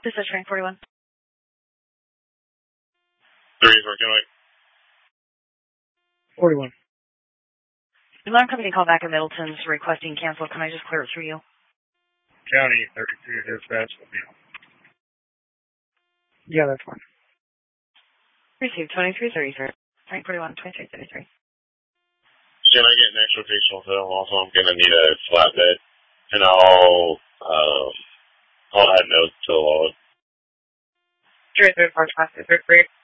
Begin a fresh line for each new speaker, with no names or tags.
This is train 41.
3 is working right.
41.
Alarm company call back at Middleton's requesting cancel. Can I just clear it through you?
County 32 dispatch. Yeah, that's fine.
Received 2333. Train 41, 2333.
Can I get an extra piece of film? Also, I'm going to need a flatbed. And I'll add notes to the log.
334, 2333.